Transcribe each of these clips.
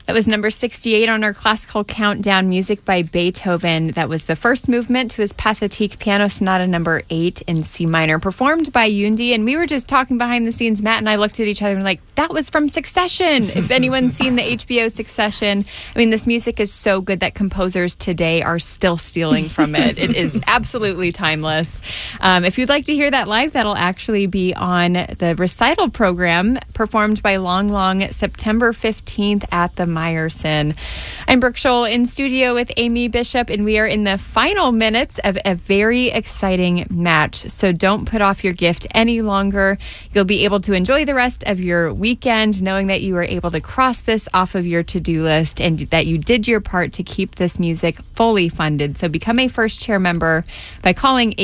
That was number 68 on our classical countdown, music by Beethoven. That was the first movement to his Pathétique Piano Sonata number 8 in C minor, performed by Yundi. And we were just talking behind the scenes. Matt and I looked at each other and were like, that was from Succession. If anyone's seen the HBO Succession, I mean, this music is so good that composers today are still stealing from it. It is absolutely timeless. If you'd like to hear that live, that'll actually be on the recital program performed by Long Long September 15th at the Meyerson. I'm Brooke Scholl in studio with Amy Bishop, and we are in the final minutes of a very exciting match. So don't put off your gift any longer. You'll be able to enjoy the rest of your weekend knowing that you were able to cross this off of your to-do list and that you did your part to keep this music fully funded. So become a first chair member by calling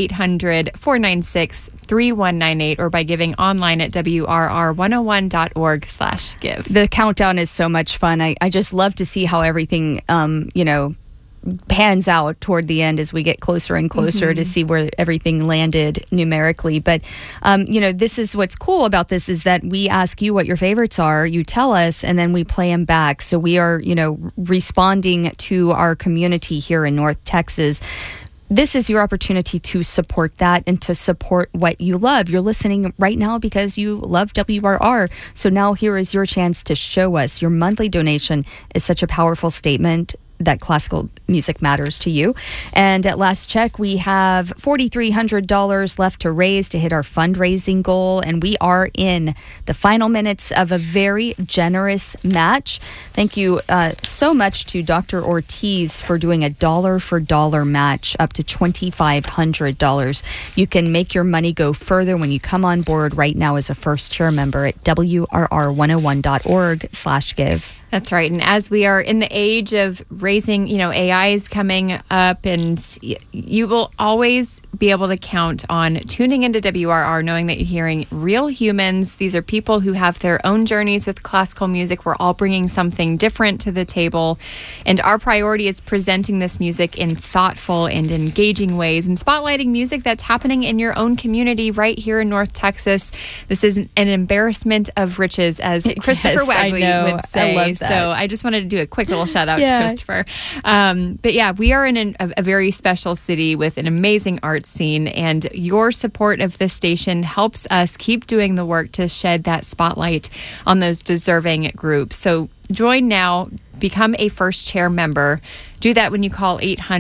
800-496-3198 or by giving online at WRR101.org/give. The countdown is so much fun. I just love to see how everything, pans out toward the end as we get closer and closer to see where everything landed numerically. But, this is what's cool about this is that we ask you what your favorites are, you tell us, and then we play them back. So we are, responding to our community here in North Texas. This is your opportunity to support that and to support what you love. You're listening right now because you love WRR. So now here is your chance to show us. Your monthly donation is such a powerful statement that classical music matters to you. And at last check, we have $4,300 left to raise to hit our fundraising goal. And we are in the final minutes of a very generous match. Thank you so much to Dr. Ortiz for doing a dollar for dollar match up to $2,500. You can make your money go further when you come on board right now as a first chair member at WRR101.org/give. That's right. And as we are in the age of raising, AI is coming up, and you will always be able to count on tuning into WRR, knowing that you're hearing real humans. These are people who have their own journeys with classical music. We're all bringing something different to the table. And our priority is presenting this music in thoughtful and engaging ways and spotlighting music that's happening in your own community right here in North Texas. This is an embarrassment of riches, as Christopher Wagley would say. I love that. So I just wanted to do a quick little shout out to Christopher. But yeah, we are in a very special city with an amazing art scene, and your support of this station helps us keep doing the work to shed that spotlight on those deserving groups. So join now. Become a first chair member. Do that when you call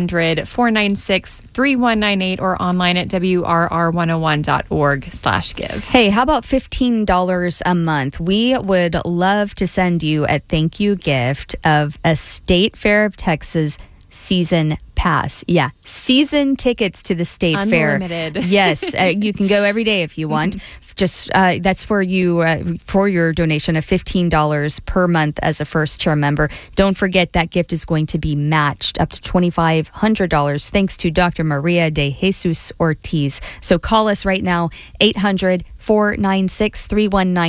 800-496-3198 or online at WRR101.org/give. Hey, how about $15 a month? We would love to send you a thank you gift of a State Fair of Texas season pass. Yeah, season tickets to the State Unlimited. Fair. Yes, you can go every day if you want. Just that's for you for your donation of $15 per month as a first chair member. Don't forget that gift is going to be matched up to $2,500 thanks to Dr. Maria de Jesus Ortiz. So call us right now, 800-496-3198.